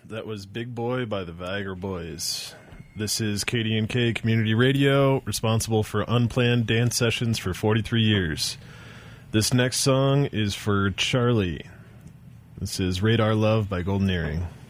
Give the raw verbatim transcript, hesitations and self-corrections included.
That was Big Boy by the Viagra Boys. This is K D N K Community Radio, responsible for unplanned dance sessions for forty-three years. This next song is for Charlie. This is Radar Love by Golden Earring.